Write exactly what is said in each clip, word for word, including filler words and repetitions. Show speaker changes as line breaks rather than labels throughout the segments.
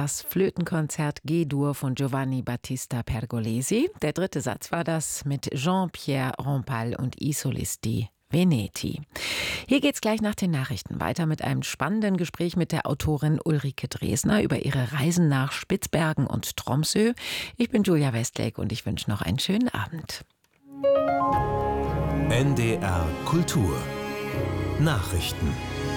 das Flötenkonzert G-Dur von Giovanni Battista Pergolesi. Der dritte Satz war das mit Jean-Pierre Rampal und I Solisti Veneti. Hier geht's gleich nach den Nachrichten weiter mit einem spannenden Gespräch mit der Autorin Ulrike Dresner über ihre Reisen nach Spitzbergen und Tromsø. Ich bin Julia Westlake und ich wünsche noch einen schönen Abend.
N D R Kultur Nachrichten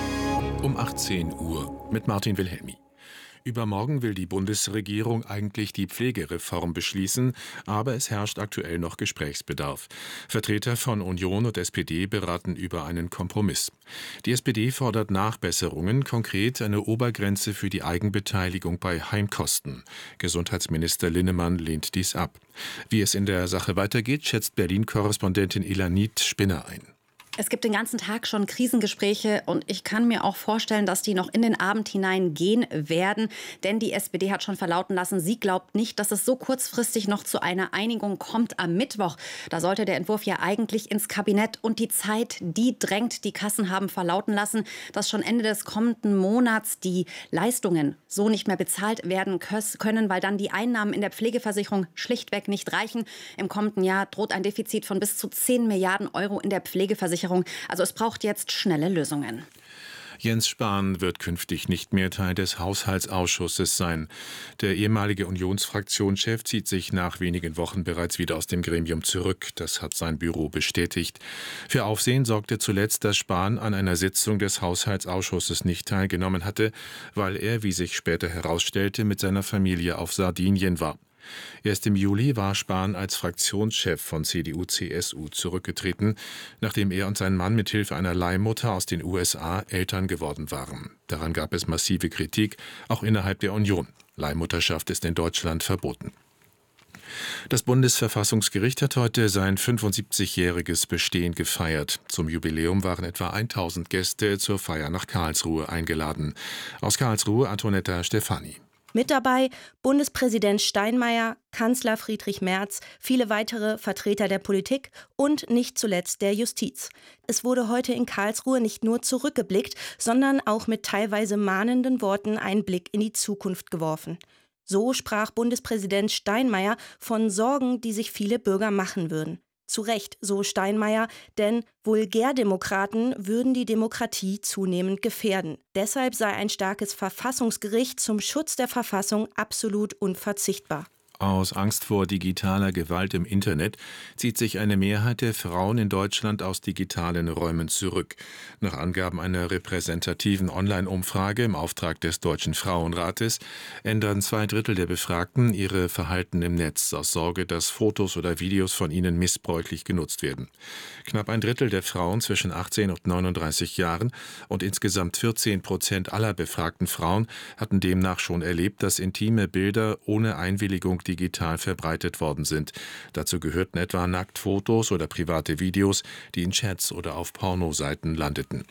um achtzehn Uhr mit Martin Wilhelmi. Übermorgen will die Bundesregierung eigentlich die Pflegereform beschließen, aber es herrscht aktuell noch Gesprächsbedarf. Vertreter von Union und S P D beraten über einen Kompromiss. Die S P D fordert Nachbesserungen, konkret eine Obergrenze für die Eigenbeteiligung bei Heimkosten. Gesundheitsminister Linnemann lehnt dies ab. Wie es in der Sache weitergeht, schätzt Berlin-Korrespondentin Elanit Spinner ein.
Es gibt den ganzen Tag schon Krisengespräche und ich kann mir auch vorstellen, dass die noch in den Abend hinein gehen werden. Denn die S P D hat schon verlauten lassen, sie glaubt nicht, dass es so kurzfristig noch zu einer Einigung kommt am Mittwoch. Da sollte der Entwurf ja eigentlich ins Kabinett und die Zeit, die drängt. Die Kassen haben verlauten lassen, dass schon Ende des kommenden Monats die Leistungen so nicht mehr bezahlt werden können, weil dann die Einnahmen in der Pflegeversicherung schlichtweg nicht reichen. Im kommenden Jahr droht ein Defizit von bis zu zehn Milliarden Euro in der Pflegeversicherung. Also es braucht jetzt schnelle Lösungen.
Jens Spahn wird künftig nicht mehr Teil des Haushaltsausschusses sein. Der ehemalige Unionsfraktionschef zieht sich nach wenigen Wochen bereits wieder aus dem Gremium zurück. Das hat sein Büro bestätigt. Für Aufsehen sorgte zuletzt, dass Spahn an einer Sitzung des Haushaltsausschusses nicht teilgenommen hatte, weil er, wie sich später herausstellte, mit seiner Familie auf Sardinien war. Erst im Juli war Spahn als Fraktionschef von C D U C S U zurückgetreten, nachdem er und sein Mann mithilfe einer Leihmutter aus den U S A Eltern geworden waren. Daran gab es massive Kritik, auch innerhalb der Union. Leihmutterschaft ist in Deutschland verboten. Das Bundesverfassungsgericht hat heute sein fünfundsiebzigjähriges Bestehen gefeiert. Zum Jubiläum waren etwa tausend Gäste zur Feier nach Karlsruhe eingeladen. Aus Karlsruhe Antonetta Stefani.
Mit dabei Bundespräsident Steinmeier, Kanzler Friedrich Merz, viele weitere Vertreter der Politik und nicht zuletzt der Justiz. Es wurde heute in Karlsruhe nicht nur zurückgeblickt, sondern auch mit teilweise mahnenden Worten einen Blick in die Zukunft geworfen. So sprach Bundespräsident Steinmeier von Sorgen, die sich viele Bürger machen würden. Zu Recht, so Steinmeier, denn Vulgärdemokraten würden die Demokratie zunehmend gefährden. Deshalb sei ein starkes Verfassungsgericht zum Schutz der Verfassung absolut unverzichtbar.
Aus Angst vor digitaler Gewalt im Internet zieht sich eine Mehrheit der Frauen in Deutschland aus digitalen Räumen zurück. Nach Angaben einer repräsentativen Online-Umfrage im Auftrag des Deutschen Frauenrates ändern zwei Drittel der Befragten ihre Verhalten im Netz aus Sorge, dass Fotos oder Videos von ihnen missbräuchlich genutzt werden. Knapp ein Drittel der Frauen zwischen achtzehn und neununddreißig Jahren und insgesamt vierzehn Prozent aller befragten Frauen hatten demnach schon erlebt, dass intime Bilder ohne Einwilligung digital verbreitet worden sind. Dazu gehörten etwa Nacktfotos oder private Videos, die in Chats oder auf Pornoseiten landeten.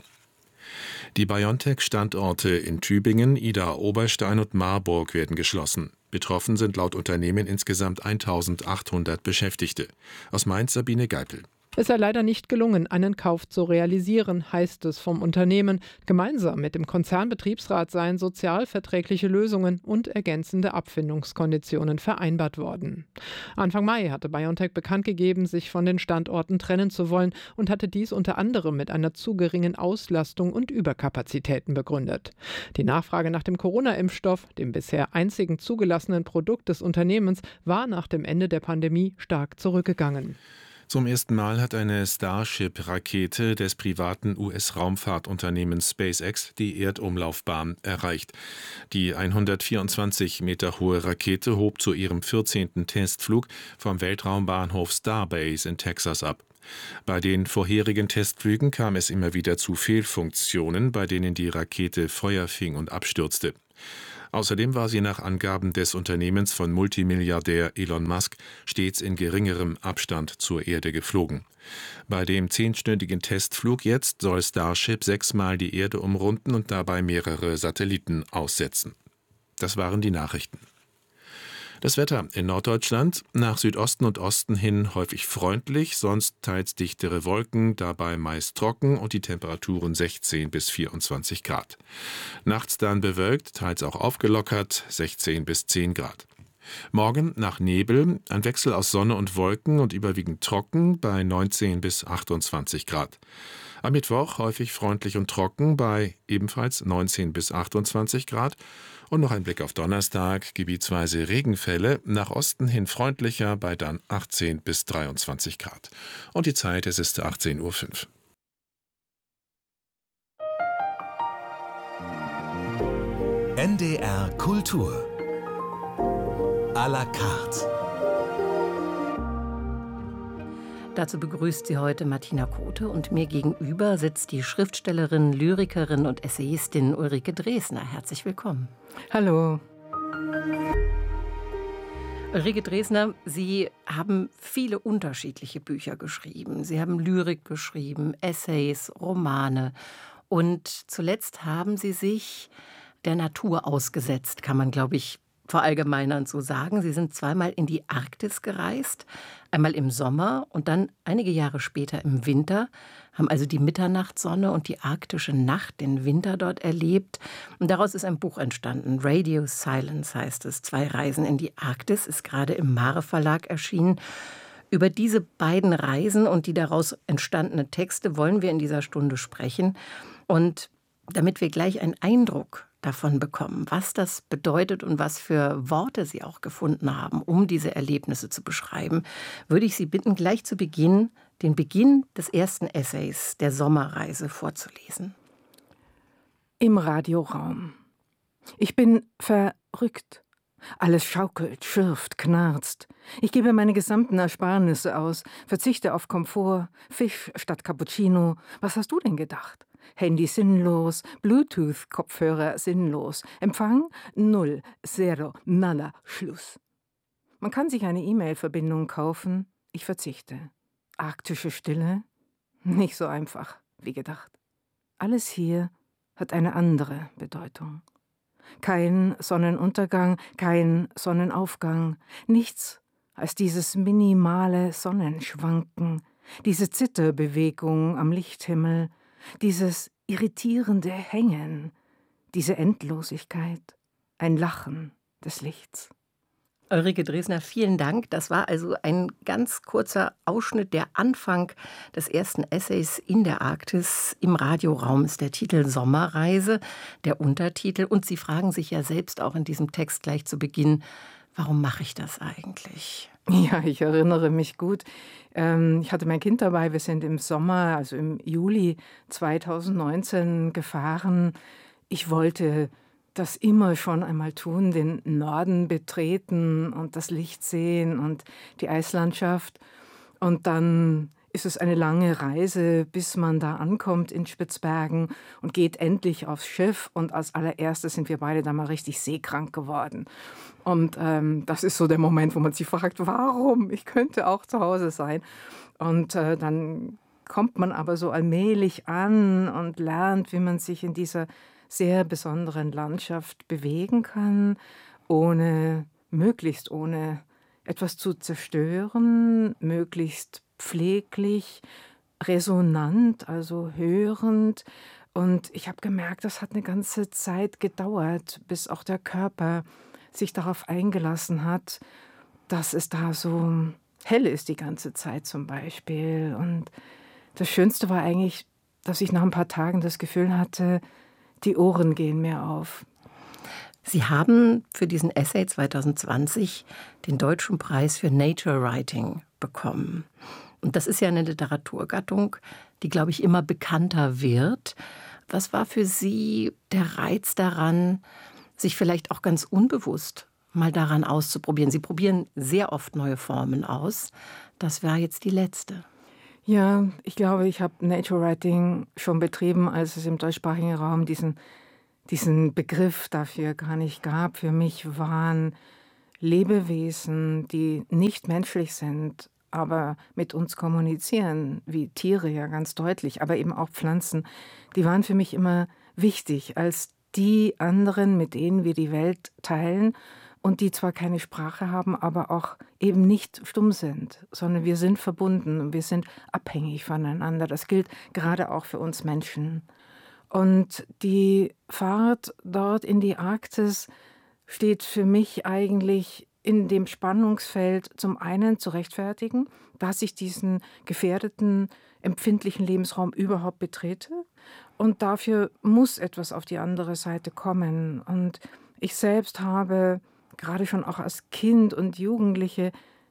Die BioNTech-Standorte in Tübingen, Idar-Oberstein und Marburg werden geschlossen. Betroffen sind laut Unternehmen insgesamt eintausendachthundert Beschäftigte. Aus Mainz Sabine Geipel.
Es sei leider nicht gelungen, einen Kauf zu realisieren, heißt es vom Unternehmen. Gemeinsam mit dem Konzernbetriebsrat seien sozialverträgliche Lösungen und ergänzende Abfindungskonditionen vereinbart worden. Anfang Mai hatte BioNTech bekannt gegeben, sich von den Standorten trennen zu wollen und hatte dies unter anderem mit einer zu geringen Auslastung und Überkapazitäten begründet. Die Nachfrage nach dem Corona-Impfstoff, dem bisher einzigen zugelassenen Produkt des Unternehmens, war nach dem Ende der Pandemie stark zurückgegangen.
Zum ersten Mal hat eine Starship-Rakete des privaten U S-Raumfahrtunternehmens SpaceX die Erdumlaufbahn erreicht. Die hundertvierundzwanzig Meter hohe Rakete hob zu ihrem vierzehnten Testflug vom Weltraumbahnhof Starbase in Texas ab. Bei den vorherigen Testflügen kam es immer wieder zu Fehlfunktionen, bei denen die Rakete Feuer fing und abstürzte. Außerdem war sie nach Angaben des Unternehmens von Multimilliardär Elon Musk stets in geringerem Abstand zur Erde geflogen. Bei dem zehnstündigen Testflug jetzt soll Starship sechsmal die Erde umrunden und dabei mehrere Satelliten aussetzen. Das waren die Nachrichten. Das Wetter in Norddeutschland nach Südosten und Osten hin häufig freundlich, sonst teils dichtere Wolken, dabei meist trocken und die Temperaturen sechzehn bis vierundzwanzig Grad. Nachts dann bewölkt, teils auch aufgelockert, sechzehn bis zehn Grad. Morgen nach Nebel, ein Wechsel aus Sonne und Wolken und überwiegend trocken bei neunzehn bis achtundzwanzig Grad. Am Mittwoch häufig freundlich und trocken bei ebenfalls neunzehn bis achtundzwanzig Grad. Und noch ein Blick auf Donnerstag, gebietsweise Regenfälle, nach Osten hin freundlicher bei dann achtzehn bis dreiundzwanzig Grad. Und die Zeit, es ist achtzehn Uhr fünf.
N D R Kultur à la carte.
Dazu begrüßt sie heute Martina Kothe und mir gegenüber sitzt die Schriftstellerin, Lyrikerin und Essayistin Ulrike Dresner. Herzlich willkommen.
Hallo.
Ulrike Dresner, Sie haben viele unterschiedliche Bücher geschrieben. Sie haben Lyrik geschrieben, Essays, Romane. Und zuletzt haben Sie sich der Natur ausgesetzt, kann man, glaube ich, verallgemeinernd so sagen. Sie sind zweimal in die Arktis gereist, einmal im Sommer und dann einige Jahre später im Winter, haben also die Mitternachtssonne und die arktische Nacht, den Winter dort erlebt. Und daraus ist ein Buch entstanden, Radio Silence heißt es. Zwei Reisen in die Arktis, ist gerade im Mare Verlag erschienen. Über diese beiden Reisen und die daraus entstandenen Texte wollen wir in dieser Stunde sprechen. Und damit wir gleich einen Eindruck davon bekommen, was das bedeutet und was für Worte Sie auch gefunden haben, um diese Erlebnisse zu beschreiben, würde ich Sie bitten, gleich zu Beginn den Beginn des ersten Essays der Sommerreise vorzulesen.
Im Radioraum. Ich bin verrückt. Alles schaukelt, schürft, knarzt. Ich gebe meine gesamten Ersparnisse aus, verzichte auf Komfort, Fisch statt Cappuccino. Was hast du denn gedacht? Handy sinnlos, Bluetooth-Kopfhörer sinnlos, Empfang null, zero, nada, Schluss. Man kann sich eine E-Mail-Verbindung kaufen, ich verzichte. Arktische Stille? Nicht so einfach, wie gedacht. Alles hier hat eine andere Bedeutung. Kein Sonnenuntergang, kein Sonnenaufgang, nichts als dieses minimale Sonnenschwanken, diese Zitterbewegung am Lichthimmel, dieses irritierende Hängen, diese Endlosigkeit, ein Lachen des Lichts.
Ulrike Dresner, vielen Dank. Das war also ein ganz kurzer Ausschnitt, der Anfang des ersten Essays in der Arktis. Im Radioraum ist der Titel Sommerreise, der Untertitel. Und Sie fragen sich ja selbst auch in diesem Text gleich zu Beginn, warum mache ich das eigentlich?
Ja, ich erinnere mich gut. Ich hatte mein Kind dabei. Wir sind im Sommer, also im Juli zweitausendneunzehn gefahren. Ich wollte das immer schon einmal tun, den Norden betreten und das Licht sehen und die Eislandschaft. Und dann ist es eine lange Reise, bis man da ankommt in Spitzbergen und geht endlich aufs Schiff. Und als allererstes sind wir beide da mal richtig seekrank geworden. Und ähm, das ist so der Moment, wo man sich fragt, warum? Ich könnte auch zu Hause sein. Und äh, dann kommt man aber so allmählich an und lernt, wie man sich in dieser sehr besonderen Landschaft bewegen kann, ohne, möglichst ohne etwas zu zerstören, möglichst pfleglich, resonant, also hörend. Und ich habe gemerkt, das hat eine ganze Zeit gedauert, bis auch der Körper sich darauf eingelassen hat, dass es da so hell ist die ganze Zeit zum Beispiel. Und das Schönste war eigentlich, dass ich nach ein paar Tagen das Gefühl hatte, die Ohren gehen mir auf.
Sie haben für diesen Essay zwanzig zwanzig den Deutschen Preis für Nature Writing bekommen. Und das ist ja eine Literaturgattung, die, glaube ich, immer bekannter wird. Was war für Sie der Reiz daran, sich vielleicht auch ganz unbewusst mal daran auszuprobieren? Sie probieren sehr oft neue Formen aus. Das war jetzt die letzte.
Ja, ich glaube, ich habe Nature Writing schon betrieben, als es im deutschsprachigen Raum diesen, diesen Begriff dafür gar nicht gab. Für mich waren Lebewesen, die nicht menschlich sind, aber mit uns kommunizieren, wie Tiere ja ganz deutlich, aber eben auch Pflanzen, die waren für mich immer wichtig als die anderen, mit denen wir die Welt teilen und die zwar keine Sprache haben, aber auch eben nicht stumm sind, sondern wir sind verbunden und wir sind abhängig voneinander. Das gilt gerade auch für uns Menschen. Und die Fahrt dort in die Arktis steht für mich eigentlich in dem Spannungsfeld, zum einen zu rechtfertigen, dass ich diesen gefährdeten, empfindlichen Lebensraum überhaupt betrete. Und dafür muss etwas auf die andere Seite kommen. Und ich selbst habe gerade schon auch als Kind und Jugendliche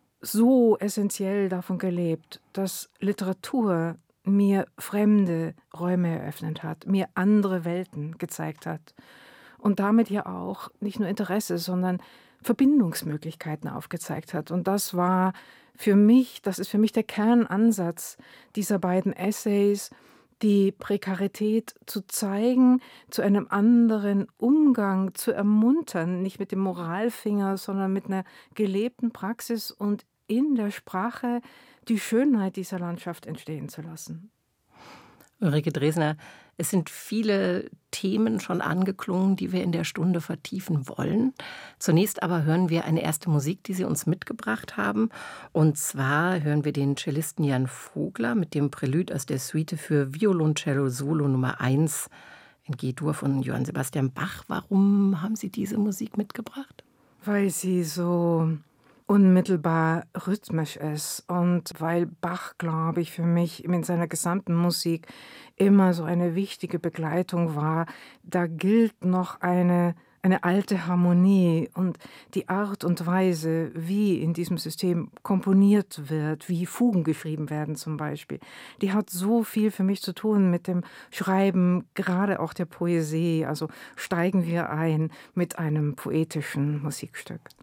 so essentiell davon gelebt, dass Literatur mir fremde Räume eröffnet hat, mir andere Welten gezeigt hat und damit ja auch nicht nur Interesse, sondern Verbindungsmöglichkeiten aufgezeigt hat. Und das war für mich, das ist für mich der Kernansatz dieser beiden Essays, die Prekarität zu zeigen, zu einem anderen Umgang zu ermuntern, nicht mit dem Moralfinger, sondern mit einer gelebten Praxis und in der Sprache die Schönheit dieser Landschaft entstehen zu lassen.
Ulrike Dresner, es sind viele Themen schon angeklungen, die wir in der Stunde vertiefen wollen. Zunächst aber hören wir eine erste Musik, die Sie uns mitgebracht haben. Und zwar hören wir den Cellisten Jan Vogler mit dem Prälude aus der Suite für Violoncello Solo Nummer eins in G-Dur von Johann Sebastian Bach. Warum haben Sie diese Musik mitgebracht?
Weil sie so unmittelbar rhythmisch ist und weil Bach, glaube ich, für mich in seiner gesamten Musik immer so eine wichtige Begleitung war. Da gilt noch eine, eine alte Harmonie und die Art und Weise, wie in diesem System komponiert wird, wie Fugen geschrieben werden zum Beispiel, die hat so viel für mich zu tun mit dem Schreiben, gerade auch der Poesie. Also steigen wir ein mit einem poetischen Musikstück.